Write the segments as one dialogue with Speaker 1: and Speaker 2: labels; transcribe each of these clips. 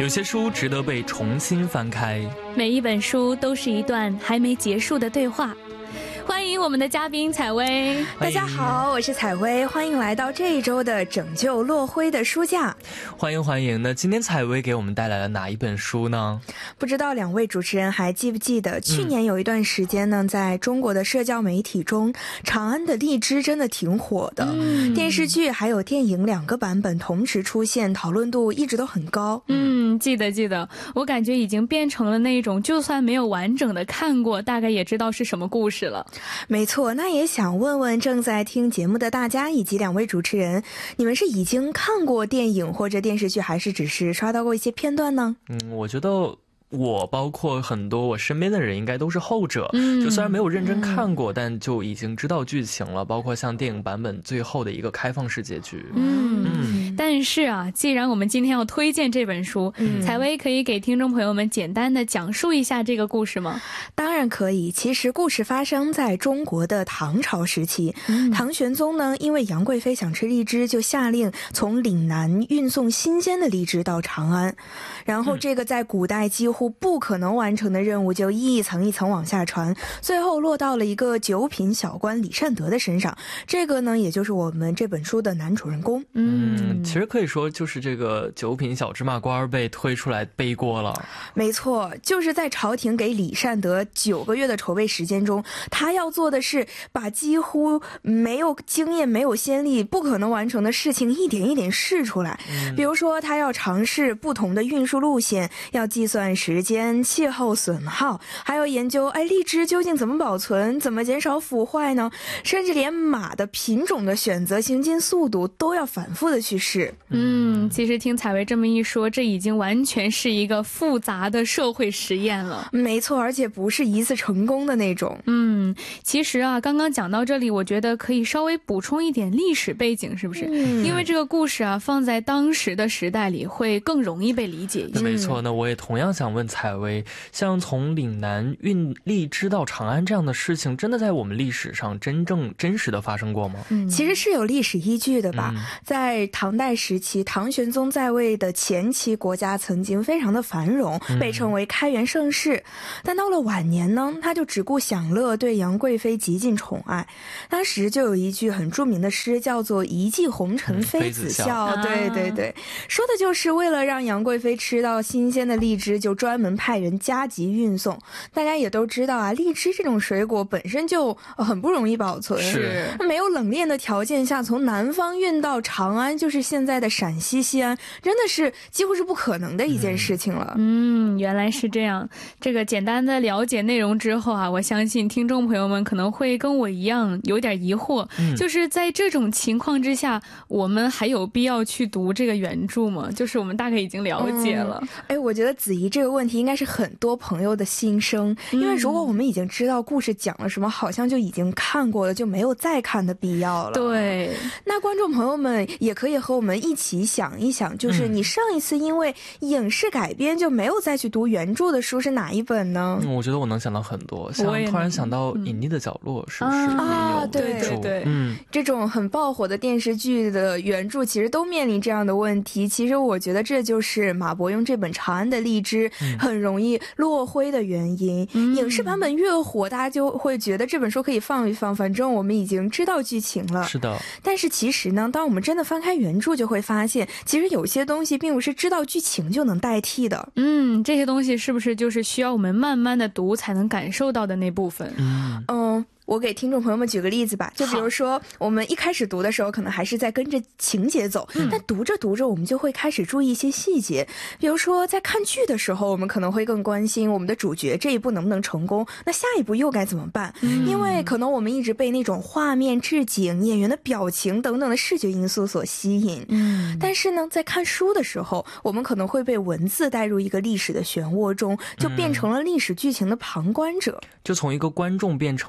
Speaker 1: 有些书值得被重新翻开，
Speaker 2: 每一本书都是一段还没结束的对话。欢迎我们的嘉宾采薇。
Speaker 3: 大家好，我是采薇，欢迎来到这一周的拯救落灰的书架。
Speaker 1: 欢迎欢迎。那今天采薇给我们带来了哪一本书呢？
Speaker 3: 不知道两位主持人还记不记得，去年有一段时间呢，在中国的社交媒体中，长安的荔枝真的挺火的，电视剧还有电影两个版本同时出现，讨论度一直都很高。
Speaker 2: 记得，我感觉已经变成了那种就算没有完整的看过，大概也知道是什么故事了。
Speaker 3: 没错，那也想问问正在听节目的大家以及两位主持人，你们是已经看过电影或者电视剧，还是只是刷到过一些片段呢？
Speaker 1: 我觉得我包括很多我身边的人应该都是后者，就虽然没有认真看过，但就已经知道剧情了，包括像电影版本最后的一个开放式结局。
Speaker 2: 但是啊，既然我们今天要推荐这本书，采薇可以给听众朋友们简单的讲述一下这个故事吗？
Speaker 3: 当然可以。其实故事发生在中国的唐朝时期，唐玄宗呢，因为杨贵妃想吃荔枝，就下令从岭南运送新鲜的荔枝到长安，然后这个在古代几乎不可能完成的任务就一层一层往下传，最后落到了一个九品小官李善德的身上，这个呢也就是我们这本书的男主人公。
Speaker 1: 其实可以说就是这个九品小芝麻官被推出来背锅了。
Speaker 3: 没错，就是在朝廷给李善德9个月的筹备时间中，他要做的是把几乎没有经验没有先例不可能完成的事情一点一点试出来。比如说他要尝试不同的运输路线，要计算时间、气候损耗，还要研究荔枝究竟怎么保存，怎么减少腐坏呢？甚至连马的品种的选择、行进速度都要反复的去试。
Speaker 2: 其实听采薇这么一说，这已经完全是一个复杂的社会实验了。
Speaker 3: 没错，而且不是一次成功的那种。
Speaker 2: 其实啊，刚刚讲到这里，我觉得可以稍微补充一点历史背景，是不是？因为这个故事啊，放在当时的时代里会更容易被理解一些。
Speaker 1: 没错，那我也同样想问采薇，像从岭南运荔枝到长安这样的事情，真的在我们历史上真实的发生过吗？
Speaker 3: 其实是有历史依据的吧。在唐代时期，唐玄宗在位的前期，国家曾经非常的繁荣，被称为开元盛世。但到了晚年呢，他就只顾享乐，对杨贵妃极尽宠爱。当时就有一句很著名的诗，叫做一骑红尘妃子笑。对，说的就是为了让杨贵妃吃到新鲜的荔枝，就专门派人加急运送。大家也都知道啊，荔枝这种水果本身就很不容易保存，
Speaker 1: 是
Speaker 3: 没有冷链的条件下，从南方运到长安，就是现在的陕西西安，真的是几乎是不可能的一件事情了。
Speaker 2: 原来是这样。这个简单的了解内容之后啊，我相信听众朋友们可能会跟我一样有点疑惑，就是在这种情况之下，我们还有必要去读这个原著吗？就是我们大概已经了解了。
Speaker 3: 我觉得子怡这个问题应该是很多朋友的心声，因为如果我们已经知道故事讲了什么，好像就已经看过了，就没有再看的必要了。
Speaker 2: 对，
Speaker 3: 那观众朋友们也可以和我们一起想一想，就是你上一次因为影视改编就没有再去读原著的书是哪一本呢？
Speaker 1: 我觉得我能想到很多，像突然想到隐匿的角落，是不是也有
Speaker 3: 对，这种很爆火的电视剧的原著其实都面临这样的问题。其实我觉得这就是马伯庸这本《长安的荔枝》很容易落灰的原因。影视版本越火，大家就会觉得这本书可以放一放，反正我们已经知道剧情了。
Speaker 1: 是的。
Speaker 3: 但是其实呢，当我们真的翻开原著，就会发现其实有些东西并不是知道剧情就能代替的。
Speaker 2: 这些东西是不是就是需要我们慢慢的读才能感受到的那部分？
Speaker 3: 我给听众朋友们举个例子吧，就比如说我们一开始读的时候可能还是在跟着情节走，但读着读着我们就会开始注意一些细节。比如说在看剧的时候，我们可能会更关心我们的主角这一步能不能成功，那下一步又该怎么办？因为可能我们一直被那种画面、置景、演员的表情等等的视觉因素所吸引。但是呢，在看书的时候，我们可能会被文字带入一个历史的漩涡中，就变成了历史剧情的旁观者，
Speaker 1: 就从一个观众变成了一个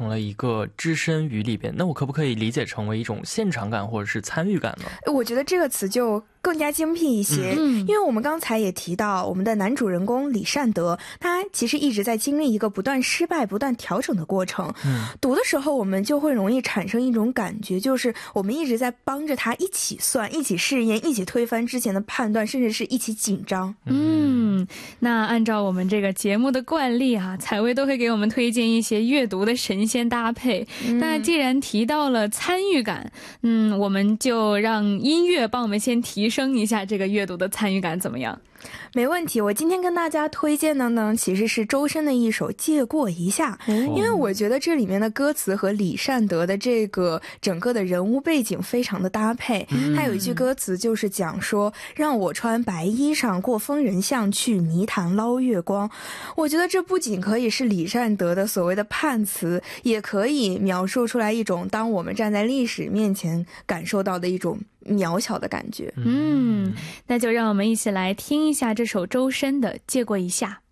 Speaker 1: 个置身于里边，那我可不可以理解成为一种现场感或者是参与感呢？
Speaker 3: 我觉得这个词就更加精辟一些，因为我们刚才也提到我们的男主人公李善德，他其实一直在经历一个不断失败不断调整的过程。读的时候我们就会容易产生一种感觉，就是我们一直在帮着他一起算，一起试验，一起推翻之前的判断，甚至是一起紧张。
Speaker 2: 那按照我们这个节目的惯例啊，采薇都会给我们推荐一些阅读的神仙搭配。那既然提到了参与感，我们就让音乐帮我们先提升一下这个阅读的参与感，怎么样？
Speaker 3: 没问题，我今天跟大家推荐的呢，其实是周深的一首《借过一下》，因为我觉得这里面的歌词和李善德的这个整个的人物背景非常的搭配。他有一句歌词就是讲说，让我穿白衣裳过疯人巷，去泥潭捞月光。我觉得这不仅可以是李善德的所谓的判词，也可以描述出来一种当我们站在历史面前感受到的一种渺小的感觉。
Speaker 2: 那就让我们一起来听一下这首周深的《借过一下》。